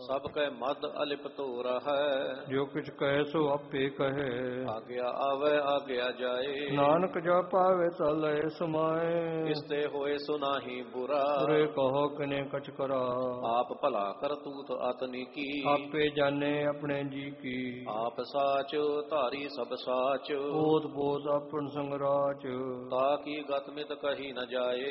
ਸਭ ਕੈ ਮਦ ਅਲਿਪ ਤੋਰਾ ਹੈ। ਜੋ ਕਿਛ ਕਹੈ ਸੋ ਆਪੇ ਕਹੈ, ਆਗਿਆ ਆਵੈ ਆਗਿਆ ਜਾਏ। ਨਾਨਕ ਜਾ ਪਾਵੇ ਤਾ ਲਏ ਸਮਾਏ। ਇਸ ਤੇ ਹੋਏ ਸੋ ਨਾਹੀ ਬੁਰਾ, ਬੁਰੇ ਕਹੋ ਕਿਨੇ ਕਛ ਕਰਾ। ਆਪ ਭਲਾ ਕਰਤੂਤ ਆਤਨੀ ਕੀ, ਆਪੇ ਜਾਣੇ ਆਪਣੇ ਜੀ ਕੀ। ਆਪ ਸਾਚ ਧਾਰੀ ਸਭ ਸਾਚ, ਓਤ ਪੋਤ ਆਪਨ ਸੰਗਰਾਚ। ਤਾ ਕੀ ਗਤ ਮਿਤ ਕਹੀ ਨ ਜਾਏ।